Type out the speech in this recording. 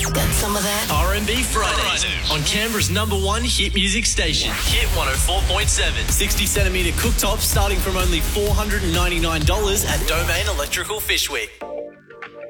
Got some of that? R&B Fridays on Canberra's #1 hit music station, Hit 104.7. 60cm cooktops starting from only $499 at Domain Electrical Fishwick.